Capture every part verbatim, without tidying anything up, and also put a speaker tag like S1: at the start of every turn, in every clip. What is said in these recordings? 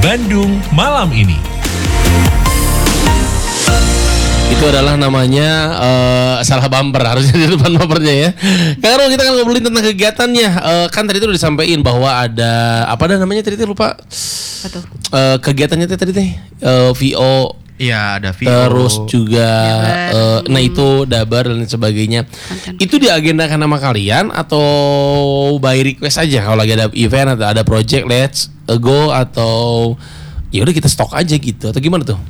S1: Bandung malam ini.
S2: Itu adalah namanya uh, salah bumper, harusnya di depan bumpernya ya. Karena kita kan ngobrolin tentang kegiatannya. Uh, kan tadi itu udah disampaikan bahwa ada apa dah namanya tadi lupa.
S3: Apa tuh?
S2: Uh, kegiatannya tadi teh uh, V O.
S4: Iya, ada V O.
S2: Terus juga uh,
S3: hmm.
S2: nah itu dabar dan sebagainya.
S3: Konten.
S2: Itu diagendakan sama kalian atau by request aja kalau lagi ada event atau ada project let's go atau ya udah kita stok aja gitu atau gimana tuh?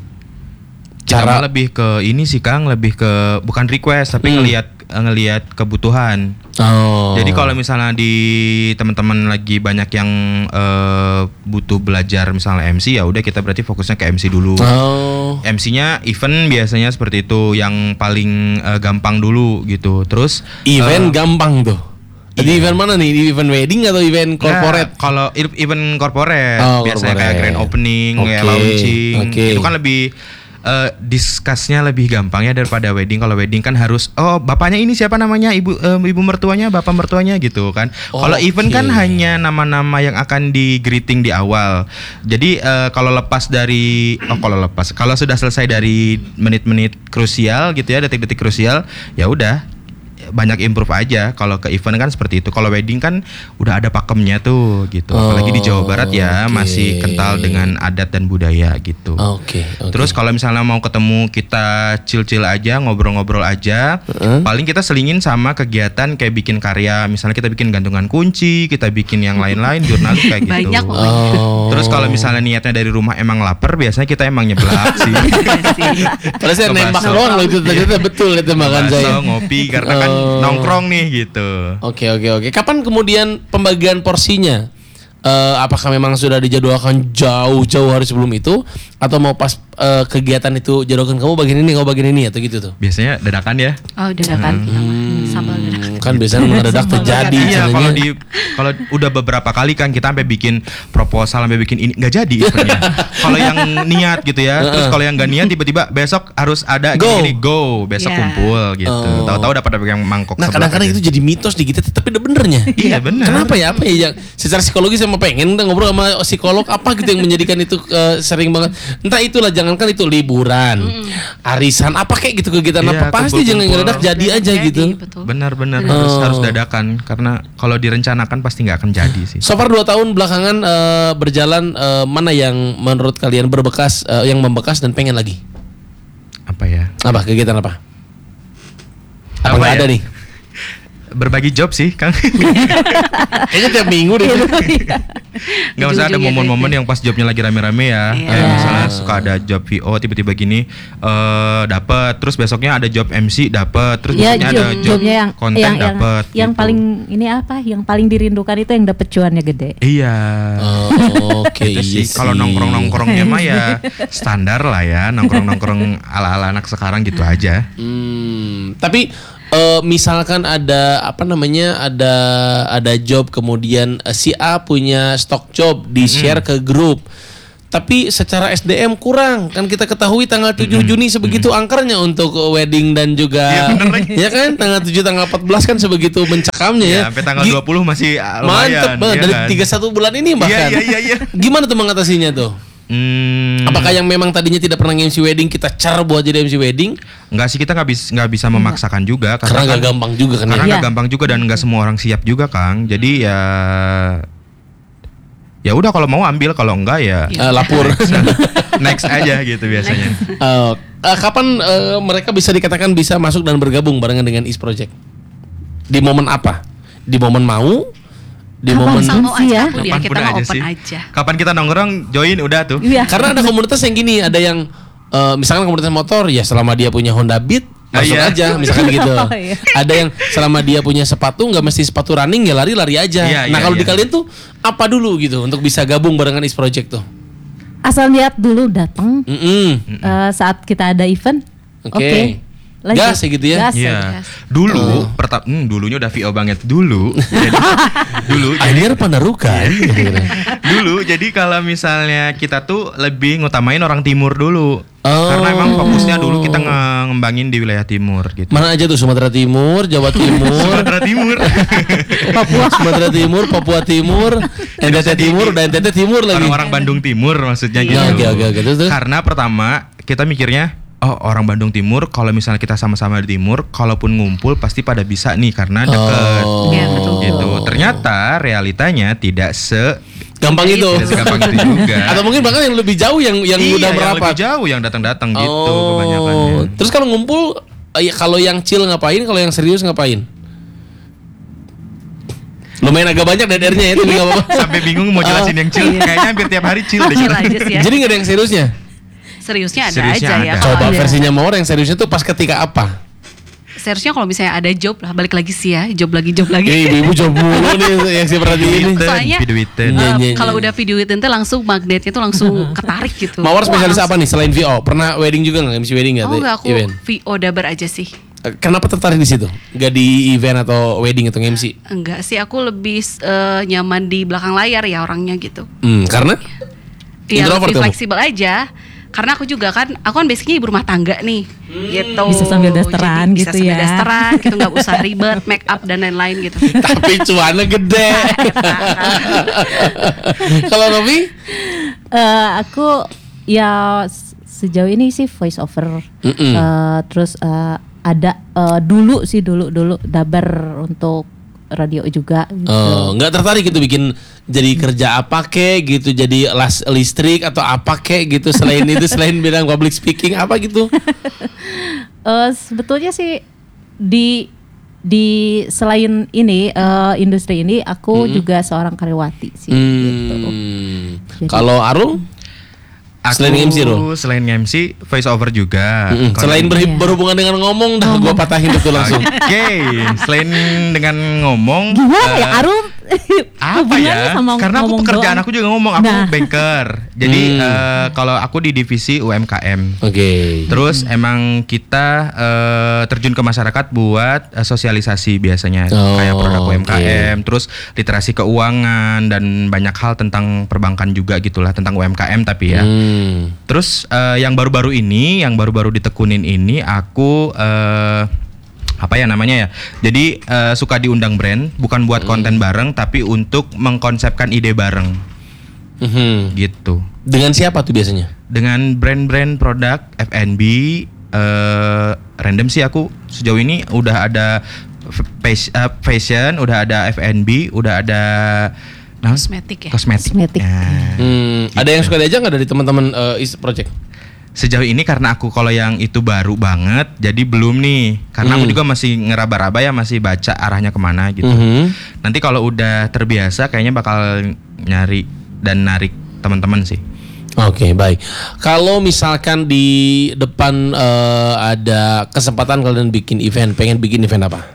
S4: Cara lebih ke ini sih Kang, lebih ke bukan request tapi hmm. ngelihat ngelihat kebutuhan.
S2: Oh.
S4: Jadi kalau misalnya di teman-teman lagi banyak yang uh, butuh belajar misalnya M C, ya udah kita berarti fokusnya ke M C dulu.
S2: Oh.
S4: M C-nya event biasanya seperti itu yang paling uh, gampang dulu gitu. Terus
S2: event
S4: uh,
S2: gampang tuh. Di
S4: iya.
S2: event mana nih? Di event wedding atau event corporate?
S4: Nah, kalau event corporate
S2: Oh,
S4: biasanya
S2: corporate.
S4: kayak grand opening,
S2: Okay.
S4: kayak launching.
S2: Okay.
S4: Itu kan lebih Uh, discussnya lebih gampang ya daripada wedding. Kalau wedding kan harus oh bapaknya ini siapa namanya, ibu um, ibu mertuanya, bapak mertuanya gitu kan.
S2: Oh,
S4: kalau event
S2: okay.
S4: kan hanya nama-nama yang akan di greeting di awal. Jadi uh, kalau lepas dari oh kalau lepas kalau sudah selesai dari menit-menit krusial gitu ya, detik-detik krusial, ya udah banyak improve aja. Kalau ke event kan seperti itu. Kalau wedding kan udah ada pakemnya tuh gitu.
S2: Oh,
S4: apalagi di Jawa Barat ya,
S2: okay.
S4: masih kental dengan adat dan budaya gitu.
S2: Oke. Okay, okay.
S4: Terus kalau misalnya mau ketemu kita chill-chill aja, ngobrol-ngobrol aja, uh-huh. paling kita selingin sama kegiatan kayak bikin karya. Misalnya kita bikin gantungan kunci, kita bikin yang lain-lain, jurnalis kayak gitu.
S3: Banyak
S2: oh.
S4: Terus kalau misalnya niatnya dari rumah emang lapar, biasanya kita emang nyeblak sih.
S2: Terus saya nembak doang loh itu ternyata betul itu makan saya.
S4: Ngopi karena kan
S2: Oh.
S4: nongkrong nih gitu.
S2: Oke oke oke. Kapan kemudian pembagian porsinya? Uh, apakah memang sudah dijadwalkan jauh-jauh hari sebelum itu atau mau pas uh, kegiatan itu jadwalkan kamu bagian ini, kamu bagian ini atau gitu tuh?
S4: Biasanya dadakan ya.
S3: Oh, dadakan.
S2: Hmm.
S3: Sambal dadakan.
S2: Kan biasanya mendadak terjadi.
S4: Iya, kalau di kalau udah beberapa kali kan kita sampai bikin proposal, sampai bikin ini nggak jadi eventnya. Kalau yang niat gitu ya, terus kalau yang nggak niat tiba-tiba besok harus ada
S2: Go.
S4: gini, go, besok
S3: Yeah.
S4: kumpul gitu.
S2: Oh.
S4: Tahu-tahu dapat yang mangkok.
S2: Nah
S4: sebelah
S2: kadang-kadang
S4: aja.
S2: itu jadi mitos di kita, tapi udah benernya.
S4: Iya benar.
S2: Kenapa ya? Apa ya? Yang secara psikologis sama pengen kita ngobrol sama psikolog apa gitu yang menjadikan itu uh, sering banget. Entah itulah, jangankan itu liburan, mm. arisan, apa kayak gitu kegiatan
S4: Iya,
S2: apa pasti jangan ngedadak jadi aja
S3: Jadi,
S2: gitu.
S3: betul.
S4: Benar-benar
S2: Benar.
S4: harus
S2: Oh.
S4: harus dadakan karena kalau direncanakan pasti nggak akan jadi sih.
S2: So far dua tahun belakangan uh, berjalan, uh, mana yang menurut kalian berbekas, uh, yang membekas dan pengen lagi?
S4: Apa ya?
S2: Apa kegiatan apa? Apa
S4: Apa
S2: nggak
S4: ya?
S2: ada nih?
S4: Berbagi job sih, Kang.
S2: Kayaknya tiap minggu deh.
S4: Nggak usah ada momen-momen yang pas jobnya lagi rame-rame ya.
S3: Iya.
S4: Kayak misalnya suka ada job V O tiba-tiba gini eh dapat, terus besoknya ada job M C dapat, terus
S5: Ya,
S4: besoknya
S5: job,
S4: ada job
S5: jobnya yang
S4: konten
S5: yang, yang,
S4: dapat.
S5: yang
S4: gitu.
S5: paling ini apa? Yang paling dirindukan itu yang dapat cuannya gede.
S4: Iya.
S2: Oh, oke.
S4: Itu
S2: Iya
S4: sih. Kalau nongkrong-nongkrongnya mah ya standar lah ya, nongkrong-nongkrong ala-ala anak sekarang gitu aja.
S2: Hmm, tapi uh, misalkan ada apa namanya, ada ada job kemudian uh, si A punya stok job di share ke grup. Tapi secara S D M kurang. Kan kita ketahui tanggal tujuh Juni sebegitu angkernya untuk wedding dan juga
S4: Iya, bener lagi.
S2: ya kan tanggal tujuh tanggal empat belas kan sebegitu mencakamnya ya.
S4: Ya, sampai tanggal
S2: Gi-
S4: dua puluh masih ah, lumayan.
S2: Mantep banget
S4: iya
S2: dari
S4: kan?
S2: tiga puluh satu bulan ini bahkan.
S4: Iya, iya, iya.
S2: Gimana tuh mengatasinya tuh?
S4: Hmm,
S2: Apakah yang memang tadinya tidak pernah M C wedding kita car buat jadi M C wedding?
S4: Enggak sih, kita nggak bisa nggak bisa memaksakan juga
S2: Karena
S4: kan-
S2: nggak gampang juga kan
S4: Karena
S2: ya.
S4: nggak gampang juga dan nggak semua orang siap juga, Kang. Jadi ya ya udah kalau mau ambil, kalau enggak ya
S2: Eh, lapor.
S4: next aja gitu biasanya.
S2: Eh, eh, kapan eh, mereka bisa dikatakan bisa masuk dan bergabung barengan dengan East Project? Di momen apa? Di momen mau? Di
S5: Kapan
S2: momen
S3: Asal mau
S5: sih
S3: aja
S5: ya?
S3: aku dia,
S4: Kapan
S3: kita
S4: pun
S3: mau
S4: aja
S3: open
S4: sih.
S3: aja.
S4: Kapan kita nongkrong, join udah tuh.
S5: Iya.
S2: Karena ada komunitas yang gini, ada yang eh, misalkan komunitas motor ya selama dia punya Honda Beat
S4: Ah,
S2: masuk
S4: iya.
S2: aja misalkan gitu.
S5: Oh, iya.
S2: Ada yang selama dia punya sepatu nggak mesti sepatu running ya lari-lari aja.
S4: Iya,
S2: nah
S4: iya,
S2: kalau di
S4: iya.
S2: kalian tuh apa dulu gitu untuk bisa gabung barengan East Project tuh?
S5: Asal niat dulu datang
S2: Mm-mm.
S5: eh, saat kita ada event.
S2: Oke.
S5: Oke. lanjut.
S2: Gas ya gitu ya?
S5: Gas
S4: Iya.
S5: aja.
S4: Dulu
S2: Oh.
S4: pertama hmm, dulunya udah V O banget dulu. jadi, dulu jadi
S2: Akhir penerukan.
S4: dulu jadi kalau misalnya kita tuh lebih ngutamain orang timur dulu.
S2: Oh.
S4: Karena emang fokusnya dulu kita nge- ngembangin di wilayah timur gitu.
S2: Mana aja tuh Sumatera Timur, Jawa Timur,
S4: Sumatera Timur.
S2: Papua, Sumatera Timur, Papua Timur, N T T Timur, dan N T T Timur lagi.
S4: Orang-orang Bandung Timur maksudnya gitu.
S2: Oke, oke, oke. Terus, terus?
S4: Karena pertama kita mikirnya oh orang Bandung Timur kalau misalnya kita sama-sama di timur kalaupun ngumpul pasti pada bisa nih karena deket.
S2: Oh.
S5: Iya, betul.
S4: Gitu. Ternyata realitanya tidak se
S2: Gampang itu.
S4: tidak segampang itu juga.
S2: Atau mungkin bahkan yang lebih jauh yang yang
S4: Iya,
S2: udah
S4: yang
S2: merapat.
S4: lebih jauh yang datang-datang gitu
S2: Oh.
S4: kebanyakannya.
S2: Terus kalau ngumpul, eh, kalau yang chill ngapain? Kalau yang serius ngapain? Lumayan agak banyak D D R-nya ya, tapi nggak apa-apa.
S4: Sampai bingung mau jelasin yang chill. Kayaknya hampir tiap hari chill deh.
S1: Chill aja sih ya.
S2: Jadi nggak ada yang seriusnya.
S1: Seriusnya ada
S4: Seriusnya
S1: aja
S4: ada.
S1: ya.
S2: Coba
S1: Kalau-
S2: versinya Mawar yang seriusnya tuh pas ketika apa?
S1: Seriusnya kalau misalnya ada job lah, balik lagi sih ya, job lagi, job lagi.
S2: Eh, ibu-ibu coba mulu nih yang saya perhatiin ini.
S1: Soalnya
S4: Videoiten.
S1: eh,
S2: Iya, iya,
S1: kalau
S2: iya.
S1: udah video itu nanti langsung magnetnya tuh langsung ketarik gitu.
S2: Mawar spesialis
S1: Wah,
S2: apa nih selain V O? Pernah wedding juga nggak? M C wedding nggak?
S1: Oh
S2: tuh,
S1: enggak, aku
S2: event?
S1: V O dabar aja sih.
S2: Eh, Kenapa tertarik di situ? Gak di event atau wedding atau M C?
S1: Enggak sih, aku lebih eh, nyaman di belakang layar ya orangnya gitu.
S2: Hmm, karena?
S1: Iya,
S2: Introvert
S1: lebih
S2: kamu?
S1: fleksibel aja. Karena aku juga kan, aku kan basicnya ibu rumah tangga nih, gitu.
S5: Bisa sambil dasteran
S1: Jadi bisa
S5: gitu
S1: sambil
S5: ya.
S1: dasteran, gitu nggak usah ribet, make up dan lain-lain gitu.
S2: Tapi cuannya gede. Kalau Novi?
S5: Eh, aku ya s- sejauh ini sih voice over.
S2: Mm-mm.
S5: Eh, terus eh, ada eh, dulu sih dulu dulu dabar untuk radio juga gitu.
S2: Oh, nggak tertarik gitu bikin jadi kerja apa kek gitu, jadi las listrik atau apa kek gitu selain itu, selain bilang public speaking apa gitu?
S5: Eh, sebetulnya sih di di selain ini eh, industri ini aku juga seorang karyawati sih gitu.
S2: Hmm.
S5: Jadi-
S2: Kalau Arul?
S4: Aku
S2: Selain M C, Ro?
S4: selain M C voice over juga.
S2: Mm-mm.
S4: Kalau-
S2: Selain berhi- berhubungan dengan ngomong dah gua patahin itu langsung.
S4: Oke, selain dengan ngomong
S5: Gimana ya
S4: eh,
S5: Arum?
S4: apa
S5: Hubungannya
S4: ya?
S5: sama
S4: Karena aku
S5: ngomong
S4: pekerjaan
S5: doang.
S4: aku juga ngomong, aku
S5: Nah.
S4: banker. Jadi
S2: Hmm.
S4: eh, kalau aku di divisi U M K M.
S2: Oke.
S4: Terus emang kita eh, terjun ke masyarakat buat eh, sosialisasi biasanya
S2: Oh,
S4: kayak produk U M K M,
S2: oke.
S4: terus literasi keuangan dan banyak hal tentang perbankan juga gitulah, tentang U M K M tapi ya.
S2: Hmm.
S4: Terus eh, yang baru-baru ini, yang baru-baru ditekunin ini aku eh, apa ya namanya ya? Jadi eh, suka diundang brand, bukan buat konten bareng tapi untuk mengkonsepkan ide bareng
S2: Mhm.
S4: gitu.
S2: Dengan siapa tuh biasanya?
S4: Dengan brand-brand produk F and B eh, random sih aku sejauh ini udah ada f- fas- eh, fashion, udah ada F and B, udah ada nah,
S1: Kosmetik ya.
S4: kosmetik.
S5: Kosmetik.
S4: Nah,
S2: Hmm, ada yang suka diajak nggak dari teman-teman eh, is project?
S4: sejauh ini karena aku kalau yang itu baru banget, jadi belum nih. Karena aku
S2: Hmm.
S4: juga masih ngeraba-raba ya, masih baca arahnya kemana gitu.
S2: Mhm.
S4: Nanti kalau udah terbiasa, kayaknya bakal nyari dan narik teman-teman sih.
S2: Oke, baik. Kalau misalkan di depan eh, ada kesempatan kalian bikin event, pengen bikin event apa?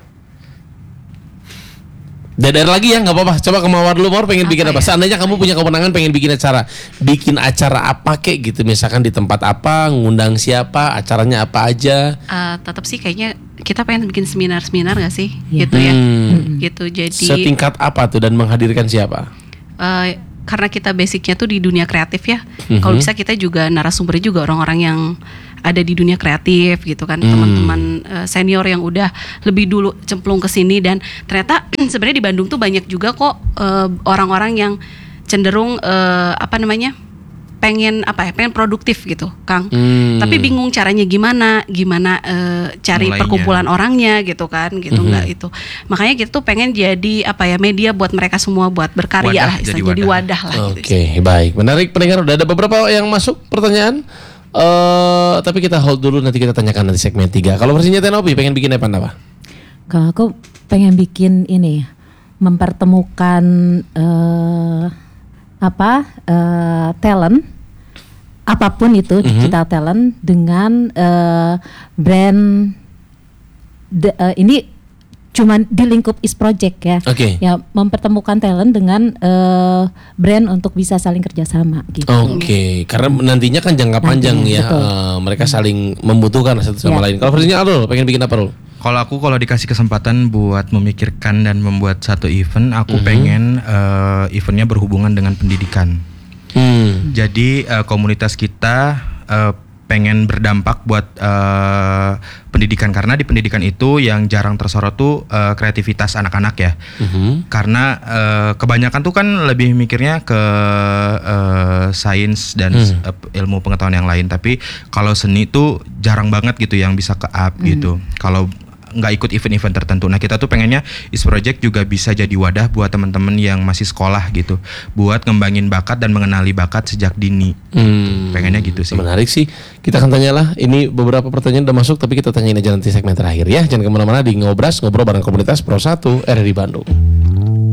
S2: Dadar lagi ya, nggak apa-apa. Coba ke Mawar dulu, Mawar pengen
S1: Apa
S2: bikin apa?
S1: ya?
S2: Seandainya kamu punya kewenangan pengen bikin acara, bikin acara apa kek gitu? Misalkan di tempat apa, ngundang siapa, acaranya apa aja?
S1: Eh, tetap sih kayaknya kita pengen bikin seminar-seminar gak sih,
S5: Iya.
S1: gitu ya,
S2: Hmm.
S1: gitu. Jadi
S2: Setingkat apa tuh dan menghadirkan siapa?
S1: eh, karena kita basicnya tuh di dunia kreatif ya.
S2: Mhm.
S1: Kalau bisa kita juga narasumbernya juga orang-orang yang ada di dunia kreatif gitu kan, teman-teman eh, senior yang udah lebih dulu cemplung ke sini. Dan ternyata sebenarnya di Bandung tuh banyak juga kok eh, orang-orang yang cenderung eh, apa namanya pengen apa ya pengen produktif gitu, Kang.
S2: Hmm.
S1: Tapi bingung caranya gimana, gimana eh, cari
S4: Mulainya.
S1: perkumpulan orangnya gitu kan, gitu
S2: Mhm.
S1: enggak itu. Makanya kita tuh pengen jadi apa ya media buat mereka semua buat berkarya
S4: Wadah,
S1: lah,
S4: jadi
S1: istilahnya, jadi
S4: wadah.
S1: wadah lah gitu.
S2: Oke, baik. Menarik pendengar, udah ada beberapa yang masuk pertanyaan. Eh, tapi kita hold dulu, nanti kita tanyakan nanti segmen tiga. Kalau versinya Tenopi pengen bikin apa apa?
S5: Kalau aku pengen bikin ini mempertemukan eh, apa eh, talent apapun itu digital talent dengan eh, brand de- eh, ini cuman di lingkup is project ya.
S2: Oke.
S5: Ya mempertemukan talent dengan uh, brand untuk bisa saling kerjasama gitu.
S2: Oke, karena nantinya kan jangka panjang
S5: Nantinya,
S2: ya,
S5: betul.
S2: eh, mereka saling membutuhkan satu sama
S5: Ya.
S2: lain. Kalau Persisnya Arul, pengen bikin apa Rul?
S4: Kalau aku kalau dikasih kesempatan buat memikirkan dan membuat satu event, aku pengen uh, eventnya berhubungan dengan pendidikan.
S2: Hmm.
S4: Jadi uh, komunitas kita uh, pengen berdampak buat uh, pendidikan, karena di pendidikan itu yang jarang tersorot tuh uh, kreativitas anak-anak ya.
S2: Mhm.
S4: Karena uh, kebanyakan tuh kan lebih mikirnya ke uh, sains dan
S2: Hmm.
S4: uh, ilmu pengetahuan yang lain, tapi kalau seni tuh jarang banget gitu yang bisa ke up gitu. Kalau nggak ikut event-event tertentu. Nah kita tuh pengennya Is Project juga bisa jadi wadah buat teman-teman yang masih sekolah gitu, buat ngembangin bakat dan mengenali bakat sejak dini.
S2: Hmm.
S4: Pengennya gitu sih.
S2: Menarik sih. Kita akan tanyalah. Ini beberapa pertanyaan udah masuk, tapi kita tanyain aja nanti segmen terakhir ya. Jangan kemana-mana di Ngobras, ngobrol bareng komunitas Pro satu R R I Bandung.